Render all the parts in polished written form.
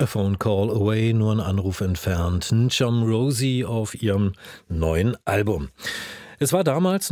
A Phone Call Away, nur ein Anruf entfernt. Ncham Rosie auf ihrem neuen Album. Es war damals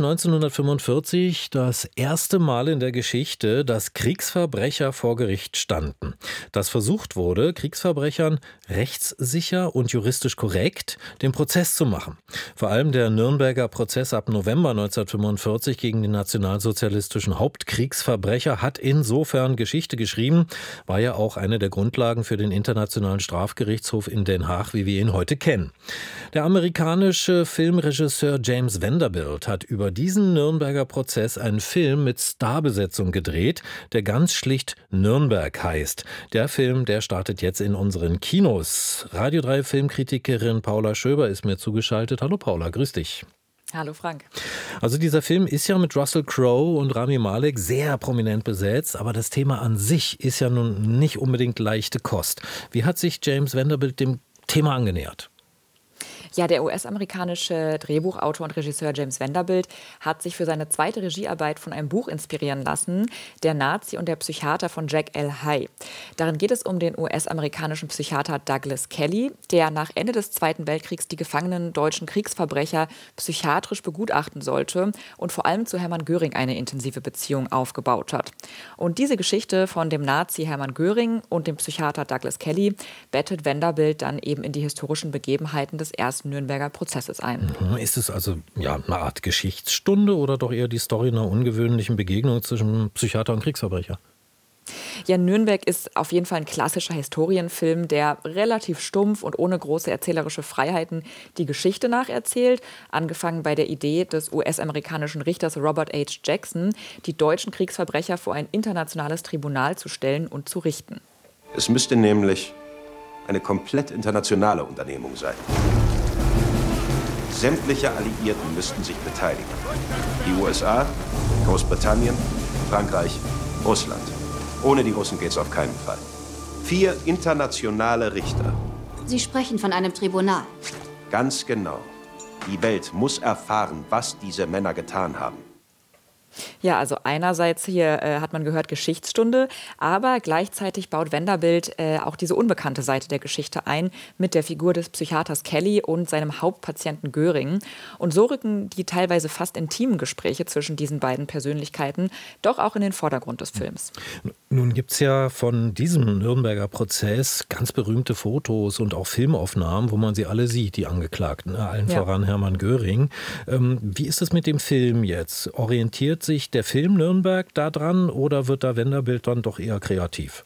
1945 das erste Mal in der Geschichte, dass Kriegsverbrecher vor Gericht standen. Dass versucht wurde, Kriegsverbrechern rechtssicher und juristisch korrekt den Prozess zu machen. Vor allem der Nürnberger Prozess ab November 1945 gegen den nationalsozialistischen Hauptkriegsverbrecher hat insofern Geschichte geschrieben, war ja auch eine der Grundlagen für den Internationalen Strafgerichtshof in Den Haag, wie wir ihn heute kennen. Der amerikanische Filmregisseur James Vanderbilt hat über diesen Nürnberger Prozess einen Film mit Starbesetzung gedreht, der ganz schlicht Nürnberg heißt. Der Film, der startet jetzt in unseren Kinos. Radio 3 Filmkritikerin Paula Schöber ist mir zugeschaltet. Hallo Paula, grüß dich. Hallo Frank. Also dieser Film ist ja mit Russell Crowe und Rami Malek sehr prominent besetzt, aber das Thema an sich ist ja nun nicht unbedingt leichte Kost. Wie hat sich James Vanderbilt dem Thema angenähert? Ja, der US-amerikanische Drehbuchautor und Regisseur James Vanderbilt hat sich für seine zweite Regiearbeit von einem Buch inspirieren lassen, Der Nazi und der Psychiater von Jack L. Hay. Darin geht es um den US-amerikanischen Psychiater Douglas Kelly, der nach Ende des Zweiten Weltkriegs die gefangenen deutschen Kriegsverbrecher psychiatrisch begutachten sollte und vor allem zu Hermann Göring eine intensive Beziehung aufgebaut hat. Und diese Geschichte von dem Nazi Hermann Göring und dem Psychiater Douglas Kelly bettet Vanderbilt dann eben in die historischen Begebenheiten des ersten Nürnberger Prozesses ein. Ist es also eine Art Geschichtsstunde oder doch eher die Story einer ungewöhnlichen Begegnung zwischen Psychiater und Kriegsverbrecher? Ja, Nürnberg ist auf jeden Fall ein klassischer Historienfilm, der relativ stumpf und ohne große erzählerische Freiheiten die Geschichte nacherzählt. Angefangen bei der Idee des US-amerikanischen Richters Robert H. Jackson, die deutschen Kriegsverbrecher vor ein internationales Tribunal zu stellen und zu richten. Es müsste nämlich eine komplett internationale Unternehmung sein. Sämtliche Alliierten müssten sich beteiligen. Die USA, Großbritannien, Frankreich, Russland. Ohne die Russen geht's auf keinen Fall. 4 internationale Richter. Sie sprechen von einem Tribunal. Ganz genau. Die Welt muss erfahren, was diese Männer getan haben. Ja, also einerseits hier hat man gehört Geschichtsstunde, aber gleichzeitig baut Vanderbilt auch diese unbekannte Seite der Geschichte ein mit der Figur des Psychiaters Kelly und seinem Hauptpatienten Göring. Und so rücken die teilweise fast intimen Gespräche zwischen diesen beiden Persönlichkeiten doch auch in den Vordergrund des Films. Nun gibt es ja von diesem Nürnberger Prozess ganz berühmte Fotos und auch Filmaufnahmen, wo man sie alle sieht, die Angeklagten, allen voran Hermann Göring. Wie ist es mit dem Film jetzt? Orientiert sich der Film Nürnberg daran oder wird da Vanderbilt dann doch eher kreativ?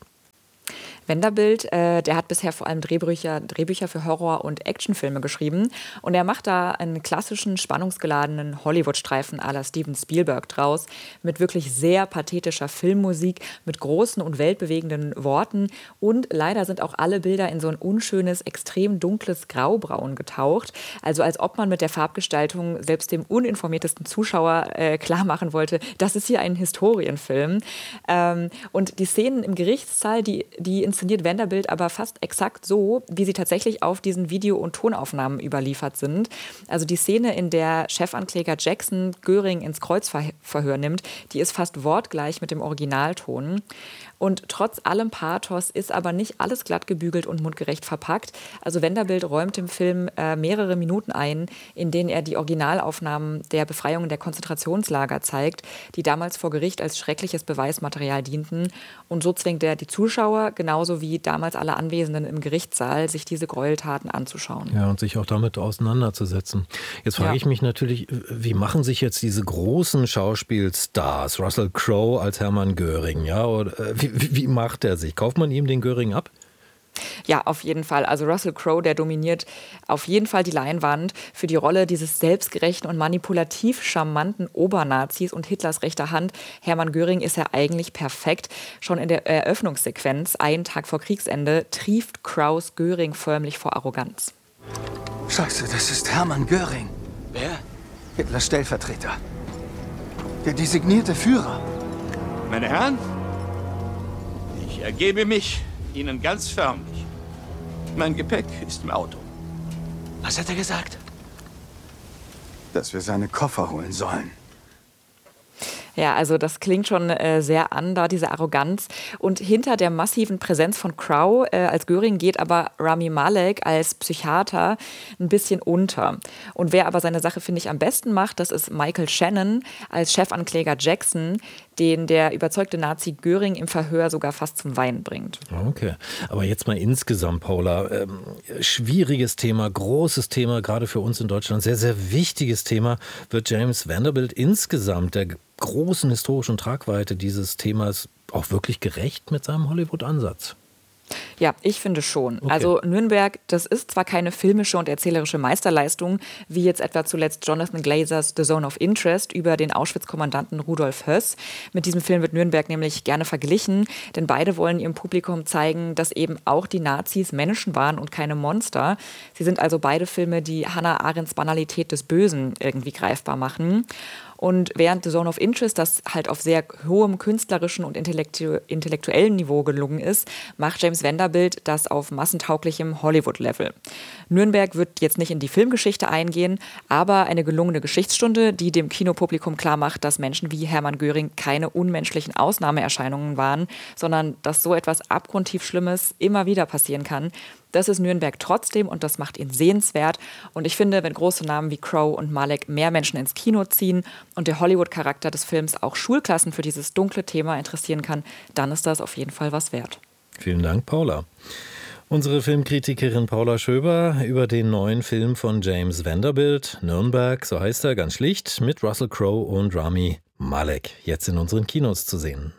Vanderbilt, der hat bisher vor allem Drehbücher für Horror- und Actionfilme geschrieben. Und er macht da einen klassischen, spannungsgeladenen Hollywood-Streifen à la Steven Spielberg draus, mit wirklich sehr pathetischer Filmmusik, mit großen und weltbewegenden Worten. Und leider sind auch alle Bilder in so ein unschönes, extrem dunkles Graubraun getaucht. Also als ob man mit der Farbgestaltung selbst dem uninformiertesten Zuschauer klar machen wollte, das ist hier ein Historienfilm. Und die Szenen im Gerichtssaal, die inszeniert Vanderbilt aber fast exakt so, wie sie tatsächlich auf diesen Video- und Tonaufnahmen überliefert sind. Also die Szene, in der Chefankläger Jackson Göring ins Kreuzverhör nimmt, die ist fast wortgleich mit dem Originalton. Und trotz allem Pathos ist aber nicht alles glatt gebügelt und mundgerecht verpackt. Also Vanderbilt räumt im Film mehrere Minuten ein, in denen er die Originalaufnahmen der Befreiung der Konzentrationslager zeigt, die damals vor Gericht als schreckliches Beweismaterial dienten. Und so zwingt er die Zuschauer, genauso wie damals alle Anwesenden im Gerichtssaal, sich diese Gräueltaten anzuschauen. Ja, und sich auch damit auseinanderzusetzen. Jetzt frage ich mich natürlich, wie machen sich jetzt diese großen Schauspielstars, Russell Crowe als Hermann Göring, ja, oder wie macht er sich? Kauft man ihm den Göring ab? Ja, auf jeden Fall. Also Russell Crowe, der dominiert auf jeden Fall die Leinwand für die Rolle dieses selbstgerechten und manipulativ charmanten Obernazis und Hitlers rechter Hand. Hermann Göring ist ja eigentlich perfekt. Schon in der Eröffnungssequenz, einen Tag vor Kriegsende, trieft Krauss Göring förmlich vor Arroganz. Scheiße, das ist Hermann Göring. Wer? Hitlers Stellvertreter. Der designierte Führer. Meine Herren, ich ergebe mich Ihnen ganz förmlich. Mein Gepäck ist im Auto. Was hat er gesagt? Dass wir seine Koffer holen sollen. Ja, also das klingt schon sehr an, da diese Arroganz. Und hinter der massiven Präsenz von Crowe als Göring geht aber Rami Malek als Psychiater ein bisschen unter. Und wer aber seine Sache, finde ich, am besten macht, das ist Michael Shannon als Chefankläger Jackson, den der überzeugte Nazi Göring im Verhör sogar fast zum Weinen bringt. Okay, aber jetzt mal insgesamt, Paula. Schwieriges Thema, großes Thema, gerade für uns in Deutschland. Sehr, sehr wichtiges Thema. Wird James Vanderbilt insgesamt der großen historischen Tragweite dieses Themas auch wirklich gerecht mit seinem Hollywood-Ansatz? Ja, ich finde schon. Okay. Also Nürnberg, das ist zwar keine filmische und erzählerische Meisterleistung, wie jetzt etwa zuletzt Jonathan Glazers The Zone of Interest über den Auschwitz-Kommandanten Rudolf Höss. Mit diesem Film wird Nürnberg nämlich gerne verglichen, denn beide wollen ihrem Publikum zeigen, dass eben auch die Nazis Menschen waren und keine Monster. Sie sind also beide Filme, die Hannah Arendts Banalität des Bösen irgendwie greifbar machen. Und während The Zone of Interest, das halt auf sehr hohem künstlerischen und intellektuellen Niveau gelungen ist, macht James Vanderbilt das auf massentauglichem Hollywood-Level. Nürnberg wird jetzt nicht in die Filmgeschichte eingehen, aber eine gelungene Geschichtsstunde, die dem Kinopublikum klarmacht, dass Menschen wie Hermann Göring keine unmenschlichen Ausnahmeerscheinungen waren, sondern dass so etwas abgrundtief Schlimmes immer wieder passieren kann. Das ist Nürnberg trotzdem und das macht ihn sehenswert. Und ich finde, wenn große Namen wie Crowe und Malek mehr Menschen ins Kino ziehen und der Hollywood-Charakter des Films auch Schulklassen für dieses dunkle Thema interessieren kann, dann ist das auf jeden Fall was wert. Vielen Dank, Paula. Unsere Filmkritikerin Paula Schöber über den neuen Film von James Vanderbilt, Nürnberg, so heißt er, ganz schlicht, mit Russell Crowe und Rami Malek, jetzt in unseren Kinos zu sehen.